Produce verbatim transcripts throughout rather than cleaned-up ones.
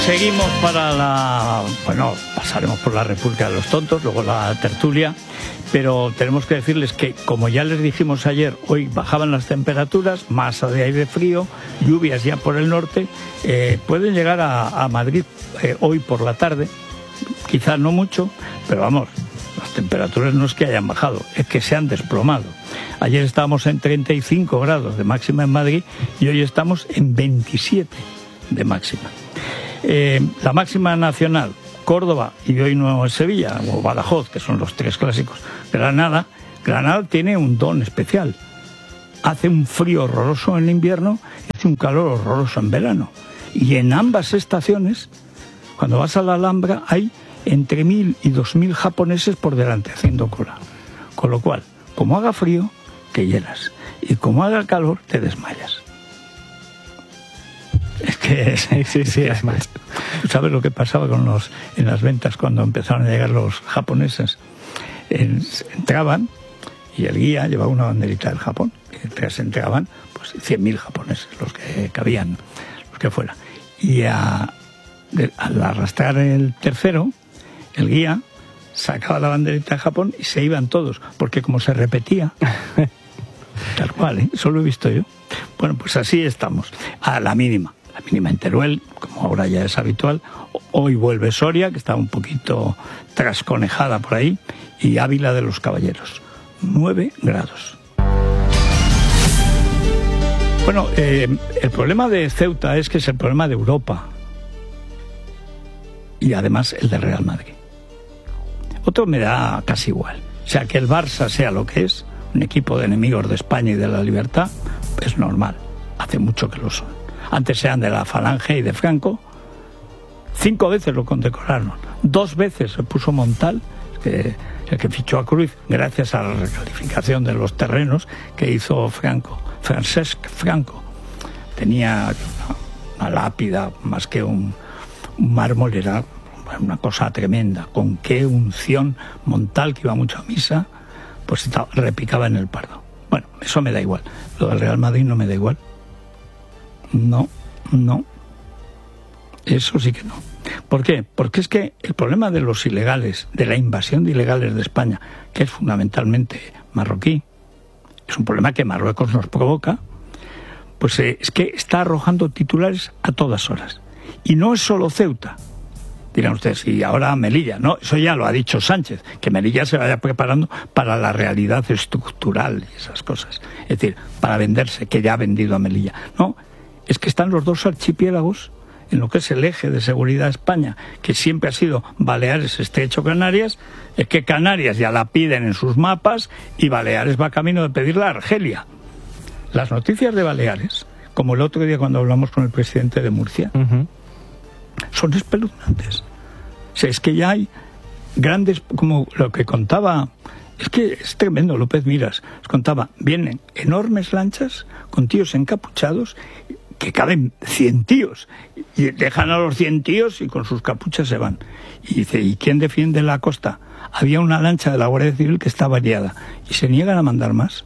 Seguimos para la... Bueno, pasaremos por la República de los Tontos, luego la tertulia, pero tenemos que decirles que, como ya les dijimos ayer, hoy bajaban las temperaturas, masa de aire frío, lluvias ya por el norte, eh, pueden llegar a, a Madrid eh, hoy por la tarde, quizás no mucho, pero vamos, las temperaturas no es que hayan bajado, es que se han desplomado. Ayer estábamos en treinta y cinco grados de máxima en Madrid y hoy estamos en veintisiete de máxima. Eh, la máxima nacional, Córdoba y hoy no es Sevilla, o Badajoz, que son los tres clásicos. Granada, Granada tiene un don especial. Hace un frío horroroso en invierno y hace un calor horroroso en verano. Y en ambas estaciones, cuando vas a la Alhambra, hay entre mil y dos mil japoneses por delante haciendo cola. Con lo cual, como haga frío, te hielas. Y como haga calor, te desmayas. Es que sí, sí, sí, es más. ¿Tú sabes lo que pasaba con los en las ventas cuando empezaron a llegar los japoneses? En, entraban y el guía llevaba una banderita del Japón. Y se entraban pues cien mil japoneses, los que cabían, los que fuera. Y a, de, al arrastrar el tercero, el guía sacaba la banderita de Japón y se iban todos, porque como se repetía, tal cual, ¿eh? Eso lo he visto yo. Bueno, pues así estamos, a la mínima. La mínima en Teruel, como ahora ya es habitual. Hoy vuelve Soria, que está un poquito trasconejada por ahí, y Ávila de los Caballeros, nueve grados. Bueno, eh, el problema de Ceuta es que es el problema de Europa y además el del Real Madrid. Otro me da casi igual. O sea, que el Barça sea lo que es, un equipo de enemigos de España y de la libertad, es normal. Hace mucho que lo son. Antes eran de la Falange y de Franco. Cinco veces lo condecoraron. Dos veces se puso Montal, que, el que fichó a Cruyff, gracias a la recalificación de los terrenos que hizo Franco. Francesc Franco. Tenía una, una lápida más que un, un mármol, era una cosa tremenda. Con qué unción Montal, que iba mucho a misa, pues estaba, repicaba en el Pardo. Bueno, eso me da igual. Lo del Real Madrid no me da igual. No, no. Eso sí que no. ¿Por qué? Porque es que el problema de los ilegales, de la invasión de ilegales de España, que es fundamentalmente marroquí, es un problema que Marruecos nos provoca, pues eh, es que está arrojando titulares a todas horas. Y no es solo Ceuta. Dirán ustedes, y ahora Melilla. No, eso ya lo ha dicho Sánchez, que Melilla se vaya preparando para la realidad estructural y esas cosas. Es decir, para venderse, que ya ha vendido a Melilla. No, es que están los dos archipiélagos en lo que es el eje de seguridad de España, que siempre ha sido Baleares, Estrecho, Canarias. Es que Canarias ya la piden en sus mapas y Baleares va camino de pedirla a Argelia. Las noticias de Baleares, como el otro día cuando hablamos con el presidente de Murcia, uh-huh. son espeluznantes. O sea, es que ya hay grandes, como lo que contaba, es que es tremendo, López Miras, os contaba, vienen enormes lanchas con tíos encapuchados que caben cien tíos, y dejan a los cien tíos y con sus capuchas se van. Y dice, ¿y quién defiende la costa? Había una lancha de la Guardia Civil que está variada y se niegan a mandar más.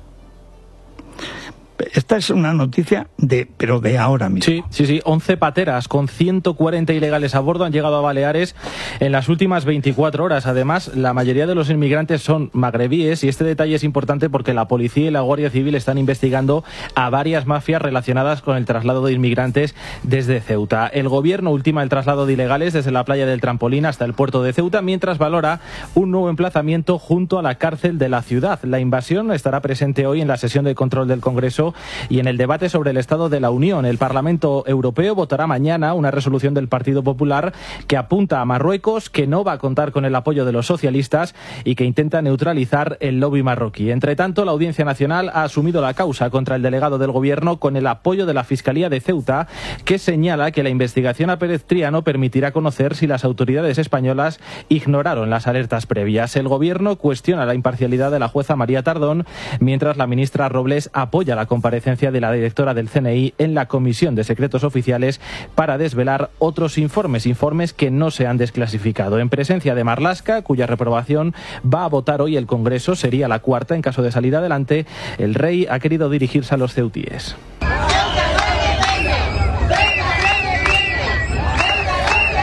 Esta es una noticia de, pero de ahora mismo. Sí, sí, sí. once pateras con ciento cuarenta ilegales a bordo han llegado a Baleares en las últimas veinticuatro horas. Además, la mayoría de los inmigrantes son magrebíes y este detalle es importante porque la policía y la Guardia Civil están investigando a varias mafias relacionadas con el traslado de inmigrantes desde Ceuta. El gobierno ultima el traslado de ilegales desde la playa del Trampolín hasta el puerto de Ceuta, mientras valora un nuevo emplazamiento junto a la cárcel de la ciudad. La invasión estará presente hoy en la sesión de control del Congreso y en el debate sobre el Estado de la Unión. El Parlamento Europeo votará mañana una resolución del Partido Popular que apunta a Marruecos, que no va a contar con el apoyo de los socialistas y que intenta neutralizar el lobby marroquí. Entre tanto, la Audiencia Nacional ha asumido la causa contra el delegado del Gobierno con el apoyo de la Fiscalía de Ceuta, que señala que la investigación a Pérez Triano permitirá conocer si las autoridades españolas ignoraron las alertas previas. El Gobierno cuestiona la imparcialidad de la jueza María Tardón, mientras la ministra Robles apoya la comparecencia de la directora del C N I en la Comisión de Secretos Oficiales para desvelar otros informes, informes que no se han desclasificado. En presencia de Marlaska, cuya reprobación va a votar hoy el Congreso, sería la cuarta en caso de salir adelante, el rey ha querido dirigirse a los ceutíes.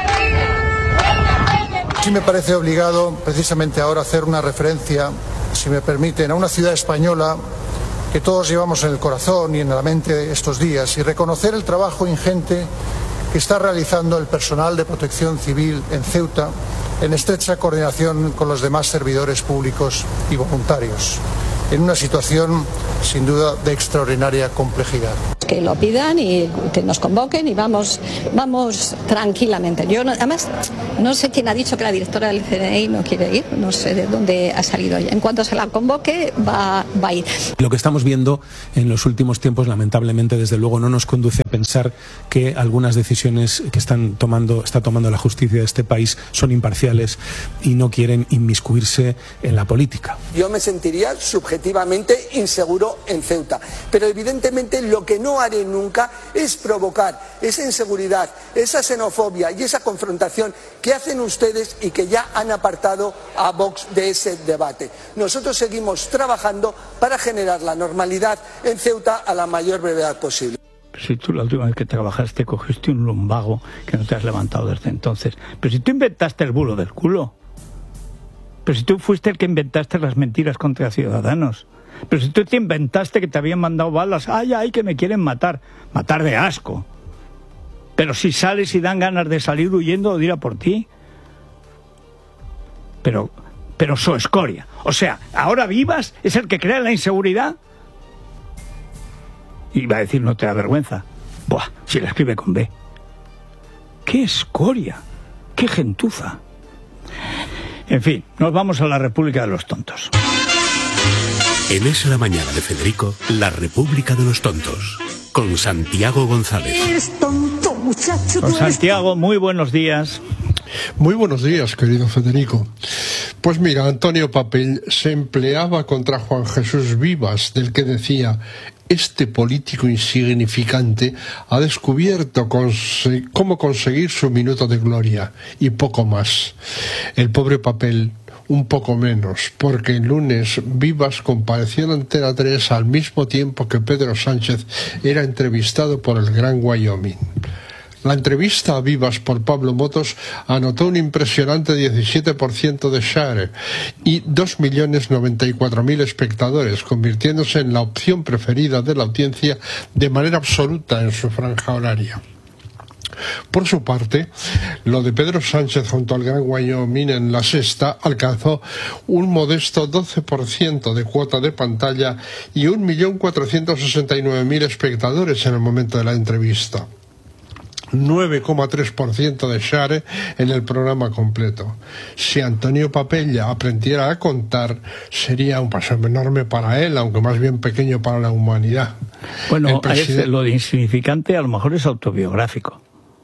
Sí me parece obligado, precisamente ahora, hacer una referencia, si me permiten, a una ciudad española que todos llevamos en el corazón y en la mente estos días, y reconocer el trabajo ingente que está realizando el personal de protección civil en Ceuta, en estrecha coordinación con los demás servidores públicos y voluntarios, en una situación, sin duda, de extraordinaria complejidad. Que lo pidan y que nos convoquen y vamos, vamos tranquilamente. Yo no, además no sé quién ha dicho que la directora del C N I no quiere ir, no sé de dónde ha salido ella. En cuanto se la convoque va, va a ir. Lo que estamos viendo en los últimos tiempos, lamentablemente, desde luego, no nos conduce a pensar que algunas decisiones que están tomando, está tomando la justicia de este país son imparciales y no quieren inmiscuirse en la política. Yo me sentiría subjetivamente inseguro en Ceuta, pero evidentemente lo que no haré nunca es provocar esa inseguridad, esa xenofobia y esa confrontación que hacen ustedes y que ya han apartado a Vox de ese debate. Nosotros seguimos trabajando para generar la normalidad en Ceuta a la mayor brevedad posible. Si tú la última vez que trabajaste cogiste un lumbago que no te has levantado desde entonces. Pero si tú inventaste el bulo del culo. Pero si tú fuiste el que inventaste las mentiras contra Ciudadanos. Pero si tú te inventaste que te habían mandado balas, ay, ay, que me quieren matar. Matar de asco. Pero si sales y dan ganas de salir huyendo, dirá por ti. Pero, pero so escoria. O sea, ahora Vivas es el que crea la inseguridad. Y va a decir, no te da vergüenza. Buah, si la escribe con B. ¡Qué escoria! ¡Qué gentuza! En fin, nos vamos a la República de los Tontos. En Es la Mañana de Federico, la República de los Tontos, con Santiago González. Eres tonto, muchacho. Con Santiago, muy buenos días. Muy buenos días, querido Federico. Pues mira, Antonio Papel se empleaba contra Juan Jesús Vivas, del que decía: este político insignificante ha descubierto conse- cómo conseguir su minuto de gloria, y poco más. El pobre Papel, un poco menos, porque el lunes Vivas compareció en Antena tres al mismo tiempo que Pedro Sánchez era entrevistado por el Gran Wyoming. La entrevista a Vivas por Pablo Motos anotó un impresionante diecisiete por ciento de share y dos millones noventa y cuatro mil espectadores, convirtiéndose en la opción preferida de la audiencia de manera absoluta en su franja horaria. Por su parte, lo de Pedro Sánchez junto al Gran Wyoming en La Sexta alcanzó un modesto doce por ciento de cuota de pantalla y un millón cuatrocientos sesenta y nueve mil espectadores en el momento de la entrevista. nueve coma tres por ciento de share en el programa completo. Si Antonio Papella aprendiera a contar, sería un paso enorme para él, aunque más bien pequeño para la humanidad. Bueno, presidente... es, lo de insignificante a lo mejor es autobiográfico.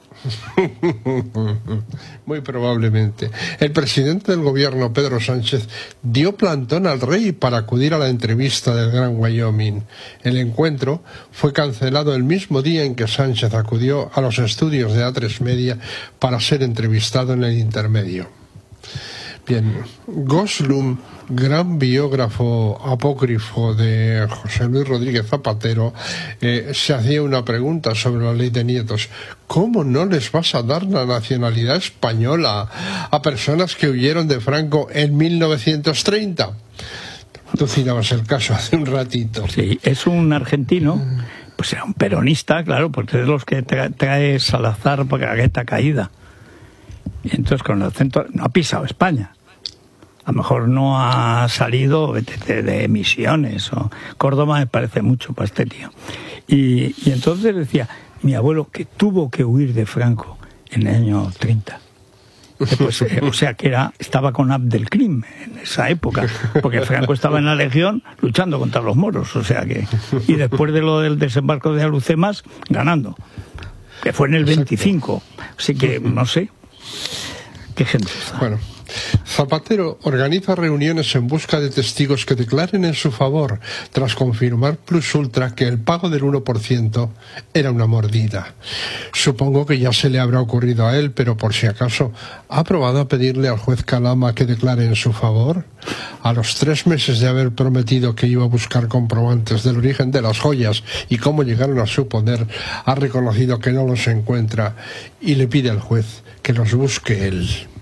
Muy probablemente. El presidente del gobierno, Pedro Sánchez, dio plantón al rey para acudir a la entrevista del Gran Wyoming. El encuentro fue cancelado el mismo día en que Sánchez acudió a los estudios de A tres Media para ser entrevistado en el intermedio. Bien, Goslum, gran biógrafo apócrifo de José Luis Rodríguez Zapatero, eh, se hacía una pregunta sobre la ley de nietos. ¿Cómo no les vas a dar la nacionalidad española a personas que huyeron de Franco en mil novecientos treinta? Tú citabas el caso hace un ratito. Sí, es un argentino, pues era un peronista, claro, porque es de los que tra- trae Salazar para la gueta caída. Y entonces con el acento no ha pisado España. A lo mejor no ha salido de, de emisiones. O Córdoba me parece mucho para este tío. Y, y entonces decía, mi abuelo que tuvo que huir de Franco en el año treinta. Pues, eh, o sea que era estaba con Abdelkrim en esa época, porque Franco estaba en la Legión luchando contra los moros. O sea que y después de lo del desembarco de Alucemas, ganando. Que fue en el veinticinco. Así que, no sé. Qué gente. Bueno, Zapatero organiza reuniones en busca de testigos que declaren en su favor, tras confirmar plus ultra que el pago del uno por ciento era una mordida. Supongo que ya se le habrá ocurrido a él, pero por si acaso, ¿ha probado a pedirle al juez Calama que declare en su favor? A los tres meses de haber prometido que iba a buscar comprobantes del origen de las joyas y cómo llegaron a su poder, ha reconocido que no los encuentra y le pide al juez que los busque él.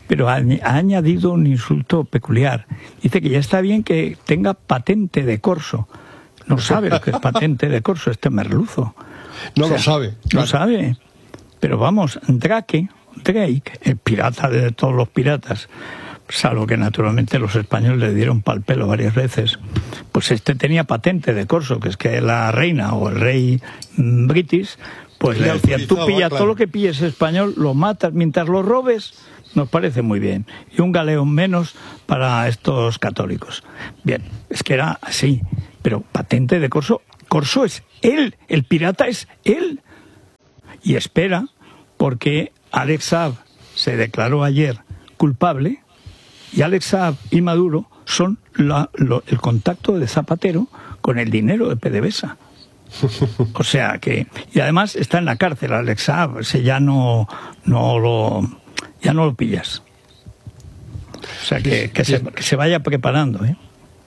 pero ha, ha añadido un insulto peculiar. Dice que ya está bien que tenga patente de corso. No sabe lo que es patente de corso este merluzo. No o sea, lo sabe. No claro. sabe. Pero vamos, Drake, Drake, el pirata de todos los piratas, salvo que naturalmente los españoles le dieron pal pelo varias veces, pues este tenía patente de corso, que es que la reina o el rey mmm, british, pues le decía, tú pilla claro. todo lo que pilles español, lo matas, mientras lo robes, nos parece muy bien. Y un galeón menos para estos católicos. Bien, es que era así, pero patente de corso, corso es él, el pirata es él. Y espera, porque Alex Saab se declaró ayer culpable, y Alex Saab y Maduro son la, lo, el contacto de Zapatero con el dinero de PDVSA. O sea que... Y además está en la cárcel Alex Saab, o sea, ya no, no lo... ya no lo pillas. O sea que, que, se, que se vaya preparando, ¿eh?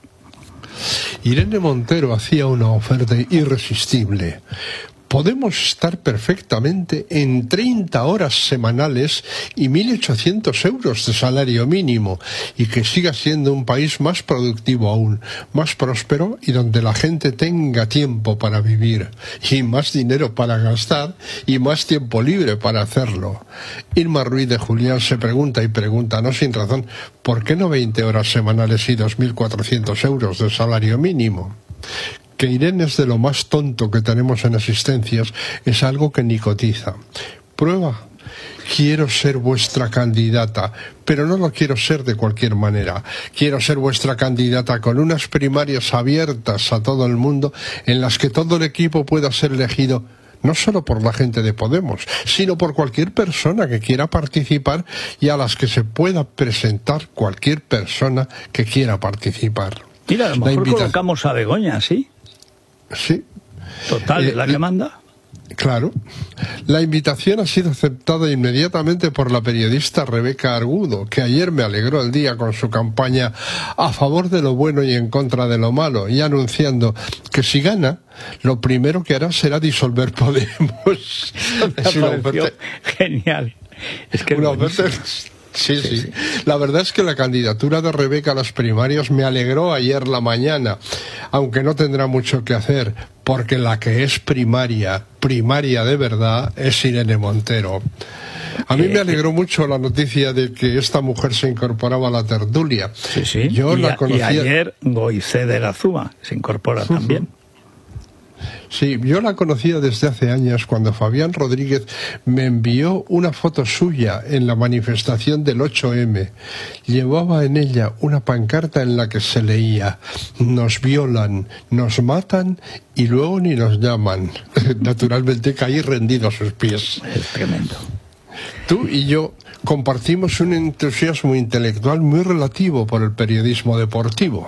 Irene Montero hacía una oferta irresistible. Podemos estar perfectamente en treinta horas semanales y mil ochocientos euros de salario mínimo, y que siga siendo un país más productivo aún, más próspero, y donde la gente tenga tiempo para vivir, y más dinero para gastar, y más tiempo libre para hacerlo. Irma Ruiz de Julián se pregunta y pregunta, no sin razón, ¿por qué no veinte horas semanales y dos mil cuatrocientos euros de salario mínimo? Que Irene es de lo más tonto que tenemos en existencias es algo que ni cotiza. Prueba. Quiero ser vuestra candidata, pero no lo quiero ser de cualquier manera. Quiero ser vuestra candidata con unas primarias abiertas a todo el mundo, en las que todo el equipo pueda ser elegido no solo por la gente de Podemos, sino por cualquier persona que quiera participar, y a las que se pueda presentar cualquier persona que quiera participar. Mira, a lo mejor invita... colocamos a Begoña, ¿sí? Sí. Total, ¿es eh, la que manda? Claro. La invitación ha sido aceptada inmediatamente por la periodista Rebeca Argudo, que ayer me alegró el día con su campaña a favor de lo bueno y en contra de lo malo, y anunciando que si gana, lo primero que hará será disolver Podemos. Es una oferta... Genial. Es que una oferta... Sí, sí, sí. La verdad es que la candidatura de Rebeca a las primarias me alegró ayer la mañana, aunque no tendrá mucho que hacer, porque la que es primaria, primaria de verdad, es Irene Montero. A mí me alegró mucho la noticia de que esta mujer se incorporaba a la tertulia. Sí, sí. Yo y, la conocía... y ayer Goicé de la Zúa se incorpora también. Sí, yo la conocía desde hace años, cuando Fabián Rodríguez me envió una foto suya en la manifestación del ocho eme. Llevaba en ella una pancarta en la que se leía: nos violan, nos matan y luego ni nos llaman. Naturalmente caí rendido a sus pies. Es tremendo. Tú y yo compartimos un entusiasmo intelectual muy relativo por el periodismo deportivo.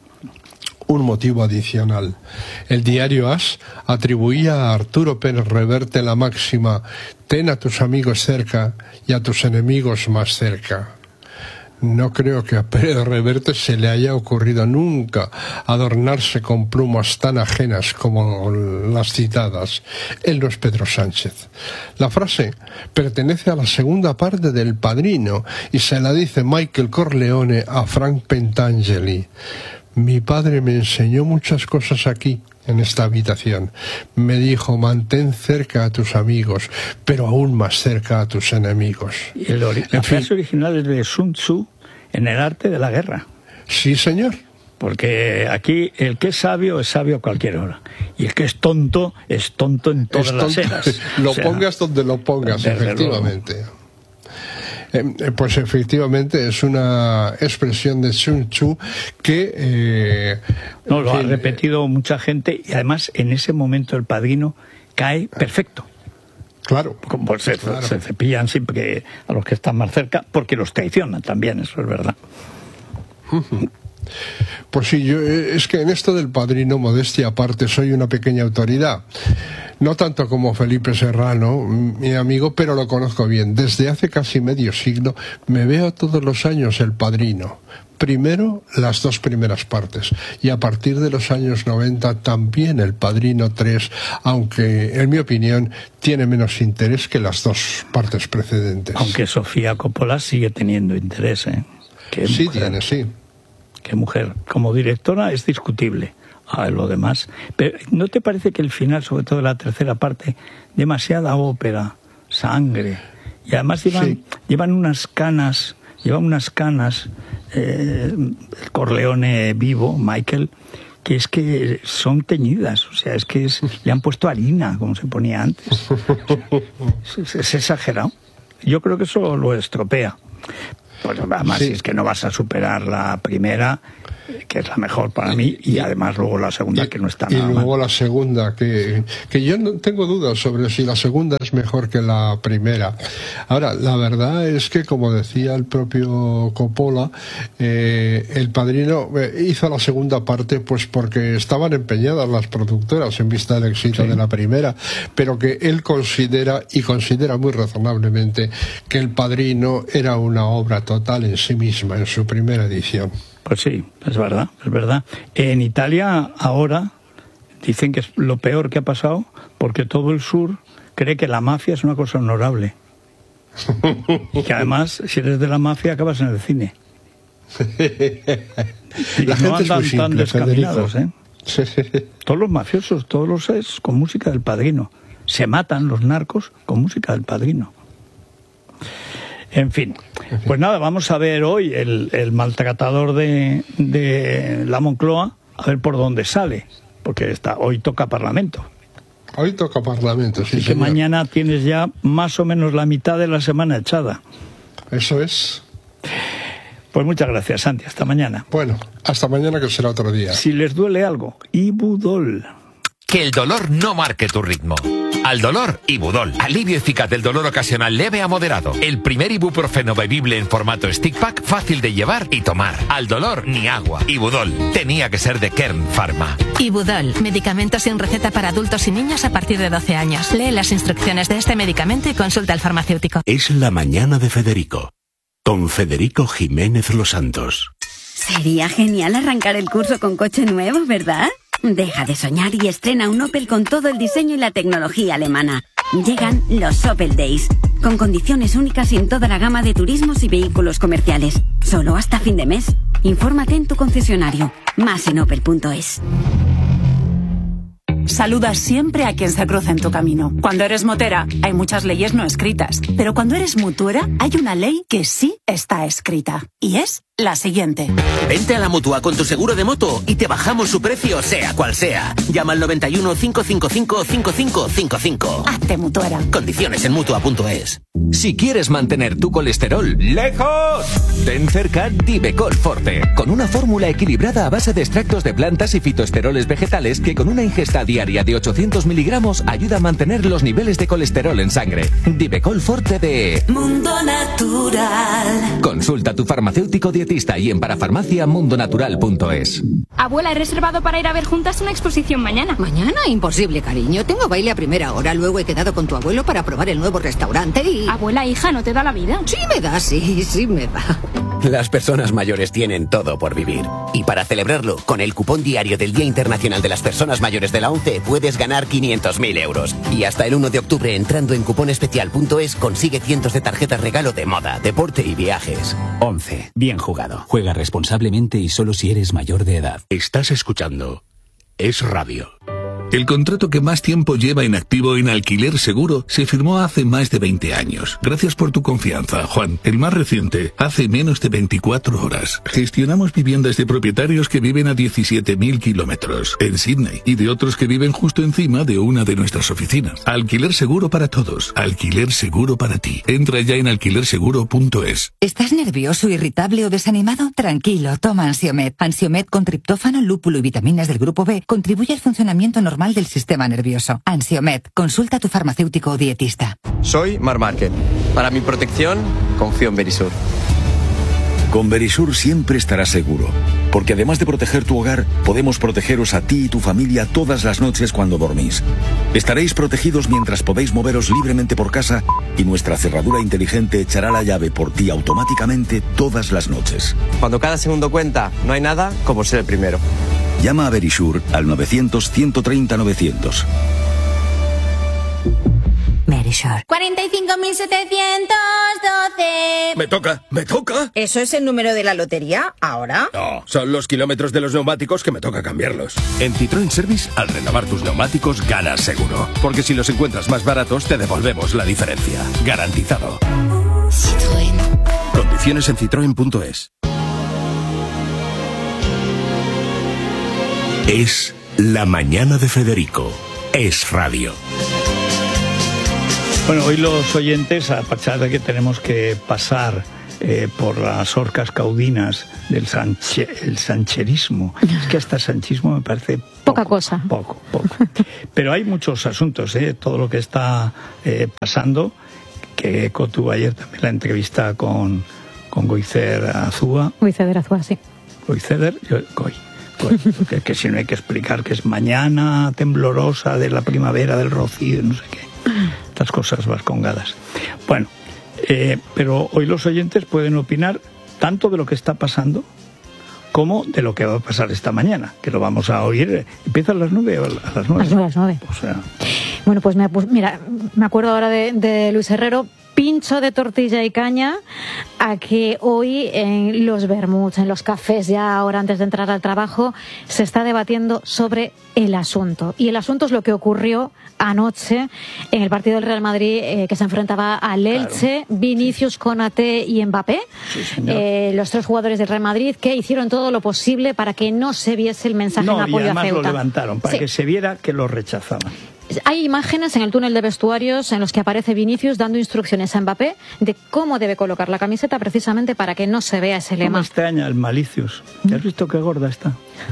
Un motivo adicional. El diario AS atribuía a Arturo Pérez Reverte la máxima: ten a tus amigos cerca y a tus enemigos más cerca. No creo que a Pérez Reverte se le haya ocurrido nunca adornarse con plumas tan ajenas como las citadas. Él no es Pedro Sánchez. La frase pertenece a la segunda parte del Padrino y se la dice Michael Corleone a Frank Pentangeli. Mi padre me enseñó muchas cosas aquí, en esta habitación. Me dijo, mantén cerca a tus amigos, pero aún más cerca a tus enemigos. Y el ori- la frase original es de Sun Tzu, en el arte de la guerra. Sí, señor. Porque aquí el que es sabio es sabio a cualquier hora. Y el que es tonto es tonto en todas tonto, las eras. Lo o sea, pongas donde lo pongas, efectivamente. Eh, pues efectivamente es una expresión de Sun Tzu que... Eh, no, lo que, ha repetido mucha gente, y además en ese momento el Padrino cae perfecto. Claro. Como se, claro. se cepillan siempre a los que están más cerca, porque los traicionan también, eso es verdad. Pues sí, yo, es que en esto del Padrino, modestia aparte, soy una pequeña autoridad. No tanto como Felipe Serrano, mi amigo, pero lo conozco bien. Desde hace casi medio siglo me veo todos los años el Padrino. Primero, las dos primeras partes, y a partir de los años noventa también El Padrino tres, aunque en mi opinión tiene menos interés que las dos partes precedentes. Aunque Sofía Coppola sigue teniendo interés, ¿eh? Qué sí, mujer, tiene, sí. Qué mujer. Como directora es discutible. A lo demás. Pero ¿no te parece que el final, sobre todo la tercera parte, demasiada ópera, sangre? Y además llevan, sí. llevan unas canas, llevan unas canas, eh, el Corleone vivo, Michael, que es que son teñidas, o sea, es que es, le han puesto harina, como se ponía antes. Es, es exagerado. Yo creo que eso lo estropea. Pues además, sí. es que no vas a superar la primera, que es la mejor para mí, y además luego la segunda, y, que no está y nada mal. Y luego la segunda, que, que yo no tengo dudas sobre si la segunda es mejor que la primera. Ahora, la verdad es que, como decía el propio Coppola, eh, El Padrino hizo la segunda parte pues porque estaban empeñadas las productoras en vista del éxito sí. de la primera, pero que él considera, y considera muy razonablemente, que El Padrino era una obra total en sí misma, en su primera edición. Pues sí, es verdad, es verdad. En Italia ahora dicen que es lo peor que ha pasado porque todo el sur cree que la mafia es una cosa honorable. Y que además, si eres de la mafia, acabas en el cine. Y la no gente es andan muy simple, tan descaminados, ¿eh? Sí. Todos los mafiosos, todos los es con música del Padrino. Se matan los narcos con música del Padrino. En fin, pues nada, vamos a ver hoy el, el maltratador de, de la Moncloa, a ver por dónde sale, porque está, hoy toca Parlamento. Hoy toca Parlamento, sí, Así que señor. mañana tienes ya más o menos la mitad de la semana echada. Eso es. Pues muchas gracias, Santi, hasta mañana. Bueno, hasta mañana, que será otro día. Si les duele algo, Ibudol. Que el dolor no marque tu ritmo. Al dolor, Ibudol. Alivio eficaz del dolor ocasional leve a moderado. El primer ibuprofeno bebible en formato stick pack, fácil de llevar y tomar. Al dolor, ni agua. Ibudol. Tenía que ser de Kern Pharma. Ibudol. Medicamento sin receta para adultos y niños a partir de doce años. Lee las instrucciones de este medicamento y consulta al farmacéutico. Es la mañana de Federico. Con Federico Jiménez Los Santos. Sería genial arrancar el curso con coche nuevo, ¿verdad? Deja de soñar y estrena un Opel con todo el diseño y la tecnología alemana. Llegan los Opel Days, con condiciones únicas en toda la gama de turismos y vehículos comerciales. Solo hasta fin de mes. Infórmate en tu concesionario. Más en opel punto es. Saluda siempre a quien se cruza en tu camino. Cuando eres motera, hay muchas leyes no escritas. Pero cuando eres mutuera, hay una ley que sí está escrita. Y es la siguiente. Vente a la Mutua con tu seguro de moto y te bajamos su precio, sea cual sea. Llama al noventa y uno, cinco cinco cinco, cinco cinco cinco cinco. Hazte mutuera. Condiciones en mutua punto es. Si quieres mantener tu colesterol lejos, ten cerca Divecol Forte, con una fórmula equilibrada a base de extractos de plantas y fitoesteroles vegetales que con una ingesta diaria de ochocientos miligramos ayuda a mantener los niveles de colesterol en sangre. Divecol Forte de Mundo Natural. Consulta a tu farmacéutico dietista y en parafarmacia mundo natural punto es. Abuela, he reservado para ir a ver juntas una exposición mañana. ¿Mañana? Imposible, cariño. Tengo baile a primera hora. Luego he quedado con tu abuelo para probar el nuevo restaurante y... Abuela, hija, ¿no te da la vida? Sí me da, sí, sí me da. Las personas mayores tienen todo por vivir. Y para celebrarlo, con el cupón diario del Día Internacional de las Personas Mayores de la ONCE puedes ganar quinientos mil euros. Y hasta el uno de octubre, entrando en cupón especial punto es, consigue cientos de tarjetas regalo de moda, deporte y viajes. ONCE. Bien jugado. Juega responsablemente y solo si eres mayor de edad. Estás escuchando Es Radio. El contrato que más tiempo lleva en activo en Alquiler Seguro se firmó hace más de veinte años. Gracias por tu confianza, Juan. El más reciente, hace menos de veinticuatro horas. Gestionamos viviendas de propietarios que viven a diecisiete mil kilómetros en Sydney y de otros que viven justo encima de una de nuestras oficinas. Alquiler Seguro para todos. Alquiler Seguro para ti. Entra ya en alquiler seguro punto es. ¿Estás nervioso, irritable o desanimado? Tranquilo, toma Ansiomed. Ansiomed con triptófano, lúpulo y vitaminas del grupo B contribuye al funcionamiento normal del sistema nervioso. Ansiomed. Consulta a tu farmacéutico o dietista. Soy Mar Márquez. Para mi protección, confío en Verisur. Con Verisur siempre estarás seguro, porque además de proteger tu hogar, podemos protegeros a ti y tu familia todas las noches cuando dormís. Estaréis protegidos mientras podéis moveros libremente por casa y nuestra cerradura inteligente echará la llave por ti automáticamente todas las noches. Cuando cada segundo cuenta, no hay nada como ser el primero. Llama a Verisur al novecientos, ciento treinta, novecientos. Verisur. cuarenta y cinco mil setecientos doce. Me toca, me toca. ¿Eso es el número de la lotería ahora? No, son los kilómetros de los neumáticos que me toca cambiarlos. En Citroën Service, al renovar tus neumáticos, ganas seguro. Porque si los encuentras más baratos, te devolvemos la diferencia. Garantizado. Citroën. Condiciones en citroen punto es. Es la mañana de Federico. Es radio. Bueno, hoy los oyentes, a pesar de que tenemos que pasar eh, por las orcas caudinas del sanche, el sancherismo, es que hasta sanchismo me parece poco, poca cosa. Poco, poco. Pero hay muchos asuntos, ¿eh? Todo lo que está eh, pasando, que tuvo ayer también la entrevista con, con Goizer Azúa. Goizer Azúa, sí. Goizer, yo, Goy. Goy, que, que si no hay que explicar que es mañana temblorosa de la primavera del rocío, no sé qué. Estas cosas vascongadas. Bueno, eh, pero hoy los oyentes pueden opinar tanto de lo que está pasando como de lo que va a pasar esta mañana, que lo vamos a oír. ¿Empieza a las nueve o a las nueve? A las nueve. O sea... Bueno, pues me, pues mira, me acuerdo ahora de, de Luis Herrero, pincho de tortilla y caña, a que hoy en los vermuts, en los cafés, ya ahora antes de entrar al trabajo, se está debatiendo sobre el asunto. Y el asunto es lo que ocurrió anoche en el partido del Real Madrid, eh, que se enfrentaba al Elche, claro. Vinicius, Konaté y Mbappé, sí, eh, los tres jugadores del Real Madrid, que hicieron todo lo posible para que no se viese el mensaje no, en apoyo y además a Ceuta. Lo levantaron, para sí. que se viera que lo rechazaban. Hay imágenes en el túnel de vestuarios en los que aparece Vinicius dando instrucciones a Mbappé de cómo debe colocar la camiseta precisamente para que no se vea ese lema. No me extraña el Malicius. ¿Te has visto qué gorda está?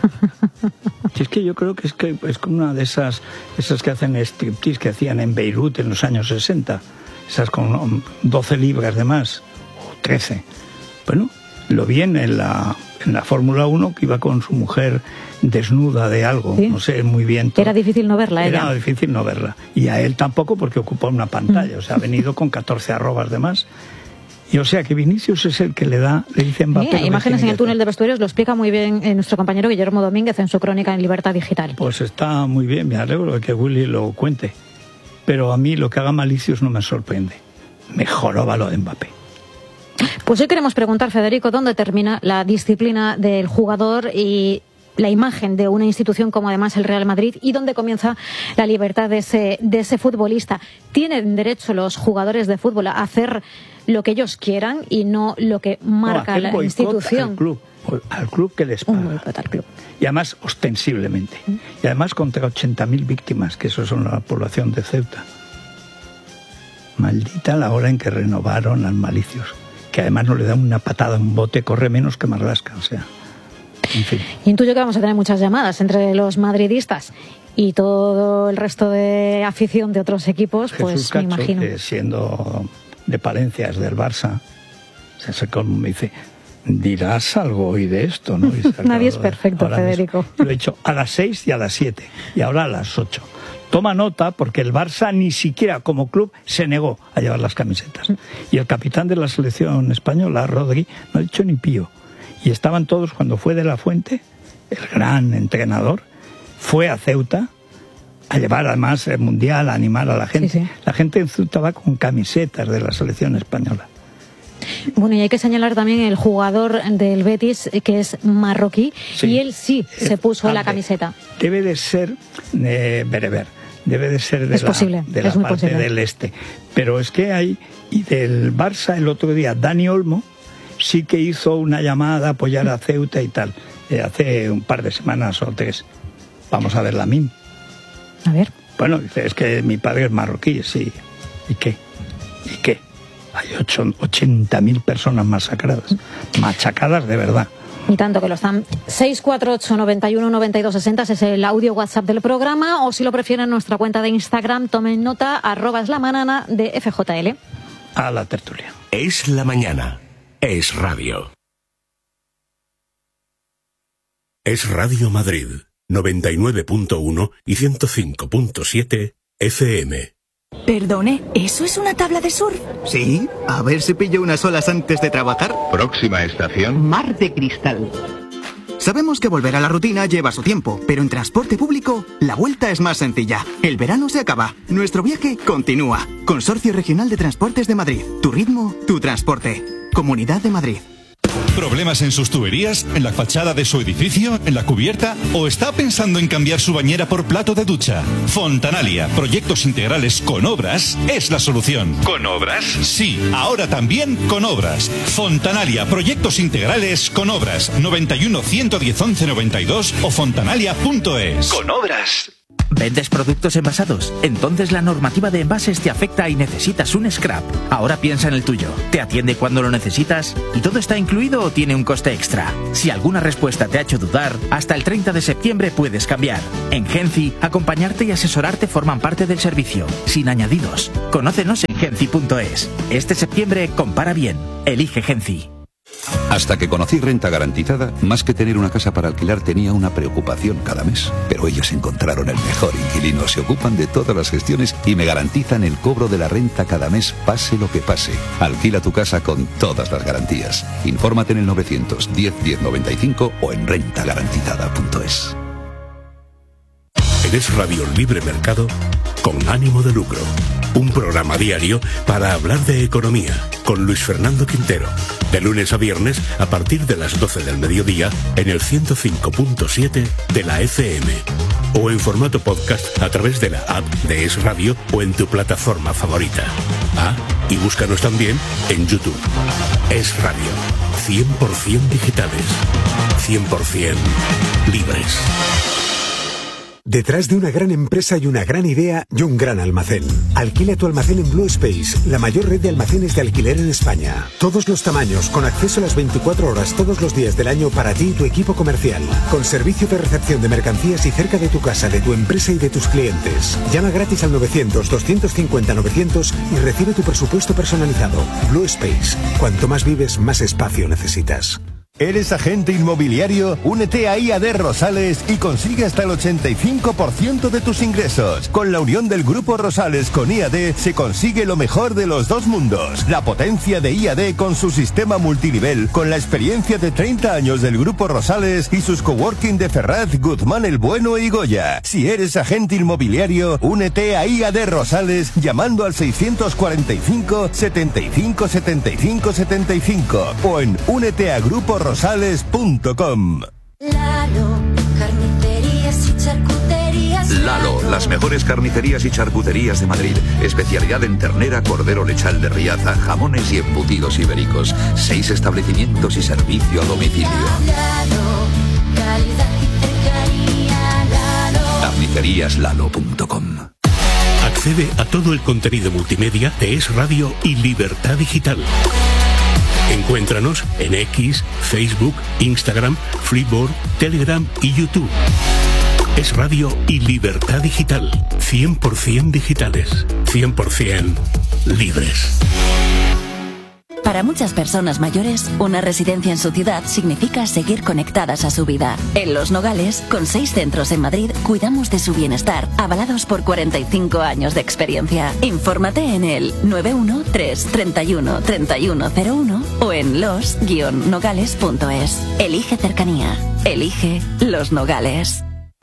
Si es que yo creo que es que es como una de esas esas que hacen striptease que hacían en Beirut en los años sesenta. Esas con doce libras de más, o trece. Bueno, lo vi en la, en la Fórmula uno, que iba con su mujer desnuda de algo, ¿sí? No sé muy bien. Todo. Era difícil no verla, Era ella. difícil no verla. Y a él tampoco, porque ocupa una pantalla. Mm. O sea, ha venido con catorce arrobas de más. Y o sea que Vinicius es el que le da, le dice Mbappé. Sí, imágenes en el túnel de vestuarios, lo explica muy bien eh, nuestro compañero Guillermo Domínguez en su crónica en Libertad Digital. Pues está muy bien, me alegro de que Willy lo cuente. Pero a mí lo que haga Malicius no me sorprende. Mejoró lo de Mbappé. Pues hoy queremos preguntar, Federico, ¿dónde termina la disciplina del jugador y la imagen de una institución como además el Real Madrid, y dónde comienza la libertad de ese, de ese futbolista? ¿Tienen derecho los jugadores de fútbol a hacer lo que ellos quieran y no lo que marca no, la institución? Al club, al club que les paga. Un boicot al club. Y además ostensiblemente. ¿Mm? Y además contra ochenta mil víctimas, que eso son la población de Ceuta. Maldita la hora en que renovaron al Malicios, que además no le da una patada a un bote, corre menos que Marlasca, o sea... En fin. Y intuyo que vamos a tener muchas llamadas entre los madridistas y todo el resto de afición de otros equipos, Jesús pues Cacho, me imagino. Que siendo de Palencia, es del Barça, se acercó y me dice, dirás algo hoy de esto, ¿no? Nadie es perfecto, Federico. Mismo. Lo he hecho a las seis y a las siete, y ahora a las ocho. Toma nota, porque el Barça ni siquiera como club se negó a llevar las camisetas. Y el capitán de la selección española, Rodri, no ha dicho ni pío. Y estaban todos, cuando fue de la Fuente, el gran entrenador, fue a Ceuta a llevar además el Mundial, a animar a la gente. Sí, sí. La gente en Ceuta va con camisetas de la selección española. Bueno, y hay que señalar también el jugador del Betis, que es marroquí, sí, y él sí se puso la camiseta. Debe de ser eh, bereber, debe de ser de es la, posible, de la es muy parte posible. del este. Pero es que hay, y del Barça el otro día, Dani Olmo, sí que hizo una llamada a apoyar a Ceuta y tal, eh, hace un par de semanas o tres. Vamos a ver la M I M. A ver. Bueno, dice, es que mi padre es marroquí, sí. ¿Y qué? ¿Y qué? Hay ochenta mil personas masacradas, machacadas de verdad. Y tanto que lo están. seis cuatro ocho, noventa y uno, noventa y dos, sesenta es el audio WhatsApp del programa, o si lo prefieren nuestra cuenta de Instagram, tomen nota, arroba es la manana de F J L. A la tertulia. Es la mañana. Es radio. Es Radio Madrid, noventa y nueve punto uno y ciento cinco punto siete F M. Perdone, ¿eso es una tabla de surf? Sí, a ver si pillo unas olas antes de trabajar. Próxima estación, Mar de Cristal. Sabemos que volver a la rutina lleva su tiempo, pero en transporte público la vuelta es más sencilla. El verano se acaba, nuestro viaje continúa. Consorcio Regional de Transportes de Madrid. Tu ritmo, tu transporte. Comunidad de Madrid. ¿Problemas en sus tuberías? ¿En la fachada de su edificio? ¿En la cubierta? ¿O está pensando en cambiar su bañera por plato de ducha? Fontanalia, proyectos integrales con obras, es la solución. ¿Con obras? Sí, ahora también con obras. Fontanalia, proyectos integrales con obras. noventa y uno, ciento diez, once noventa y dos o fontanalia punto es. Con obras. ¿Vendes productos envasados? Entonces la normativa de envases te afecta y necesitas un scrap. Ahora piensa en el tuyo. ¿Te atiende cuando lo necesitas? ¿Y todo está incluido o tiene un coste extra? Si alguna respuesta te ha hecho dudar, hasta el treinta de septiembre puedes cambiar. En Genci, acompañarte y asesorarte forman parte del servicio, sin añadidos. Conócenos en genci punto es. Este septiembre compara bien. Elige Genci. Hasta que conocí Renta Garantizada, más que tener una casa para alquilar tenía una preocupación cada mes. Pero ellos encontraron el mejor inquilino, se ocupan de todas las gestiones y me garantizan el cobro de la renta cada mes, pase lo que pase. Alquila tu casa con todas las garantías. Infórmate en el novecientos diez, diez noventa y cinco o en renta garantizada punto es. Eres Radio Libre Mercado con ánimo de lucro. Un programa diario para hablar de economía con Luis Fernando Quintero. De lunes a viernes a partir de las doce del mediodía en el ciento cinco punto siete de la F M. O en formato podcast a través de la app de Es Radio o en tu plataforma favorita. Ah, y búscanos también en YouTube. Es Radio. cien por ciento digitales. cien por ciento libres. Detrás de una gran empresa hay una gran idea y un gran almacén. Alquila tu almacén en Blue Space, la mayor red de almacenes de alquiler en España. Todos los tamaños, con acceso a las veinticuatro horas todos los días del año para ti y tu equipo comercial. Con servicio de recepción de mercancías y cerca de tu casa, de tu empresa y de tus clientes. Llama gratis al novecientos, doscientos cincuenta, novecientos y recibe tu presupuesto personalizado. Blue Space. Cuanto más vives, más espacio necesitas. ¿Eres agente inmobiliario? Únete a I A D Rosales y consigue hasta el ochenta y cinco por ciento de tus ingresos. Con la unión del Grupo Rosales con I A D se consigue lo mejor de los dos mundos. La potencia de I A D con su sistema multinivel, con la experiencia de treinta años del Grupo Rosales y sus coworking de Ferraz, Guzmán el Bueno y Goya. Si eres agente inmobiliario, únete a I A D Rosales llamando al seiscientos cuarenta y cinco, setenta y cinco, setenta y cinco, setenta y cinco o en únete a Grupo Rosales punto com. Lalo, carnicerías y charcuterías. Lalo, las mejores carnicerías y charcuterías de Madrid. Especialidad en ternera, cordero lechal de Riaza, jamones y embutidos ibéricos. Seis establecimientos y servicio a domicilio. Lalo, calidad y cercanía. Lalo. carnicerías lalo punto com. Accede a todo el contenido multimedia de Es Radio y Libertad Digital. Encuéntranos en X, Facebook, Instagram, Freeboard, Telegram y YouTube. Es Radio y Libertad Digital. cien por ciento digitales. cien por ciento libres. Para muchas personas mayores, una residencia en su ciudad significa seguir conectadas a su vida. En Los Nogales, con seis centros en Madrid, cuidamos de su bienestar, avalados por cuarenta y cinco años de experiencia. Infórmate en el nueve uno tres, treinta y uno, treinta y uno cero uno o en los guion nogales punto es. Elige cercanía. Elige Los Nogales.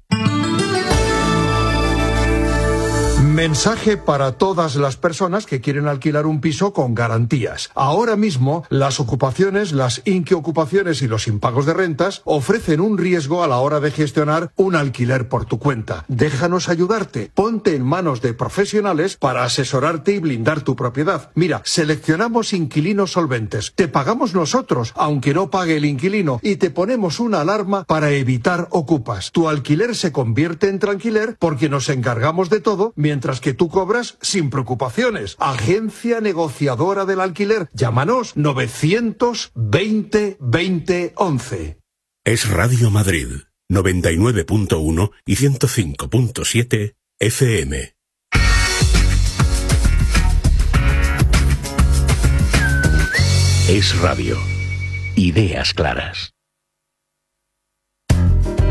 Mensaje para todas las personas que quieren alquilar un piso con garantías. Ahora mismo, las ocupaciones, las inquiocupaciones y los impagos de rentas ofrecen un riesgo a la hora de gestionar un alquiler por tu cuenta. Déjanos ayudarte. Ponte en manos de profesionales para asesorarte y blindar tu propiedad. Mira, seleccionamos inquilinos solventes. Te pagamos nosotros, aunque no pague el inquilino, y te ponemos una alarma para evitar ocupas. Tu alquiler se convierte en tranquiler porque nos encargamos de todo, mientras que tú cobras sin preocupaciones. Agencia negociadora del alquiler. Llámanos novecientos veinte veinte once. Es Radio Madrid, noventa y nueve punto uno y ciento cinco punto siete F M. Es Radio. Ideas claras.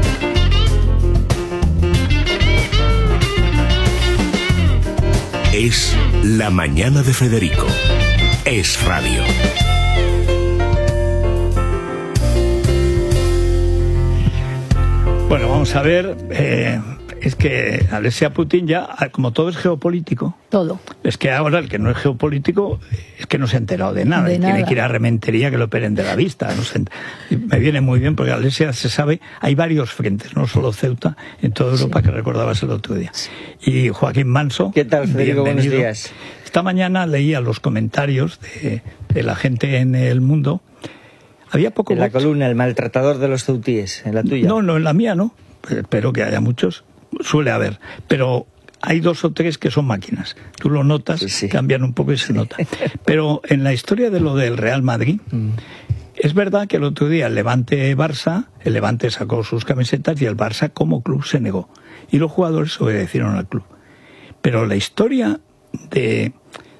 Es La Mañana de Federico. Es radio. Bueno, vamos a ver, eh, es que Alexia Putin ya, como todo es geopolítico. Todo. Es que ahora el que no es geopolítico es que no se ha enterado de nada. De y nada. Tiene que ir a Rementería que lo operen de la vista. No sé, me viene muy bien porque Alexia se sabe, hay varios frentes, no solo Ceuta, en toda Europa, sí, que recordabas el otro día. Y Joaquín Manso. ¿Qué tal, Federico? Buenos días. Esta mañana leía los comentarios de, de la gente en El Mundo. Había poco en la bot. columna, el maltratador de los ceutíes, en la tuya. No, no, en la mía no. Espero que haya muchos. Suele haber. Pero hay dos o tres que son máquinas. Tú lo notas, sí, sí. cambian un poco y se nota. Pero en la historia de lo del Real Madrid, mm. es verdad que el otro día el Levante-Barça, el Levante sacó sus camisetas y el Barça como club se negó. Y los jugadores obedecieron al club. Pero la historia de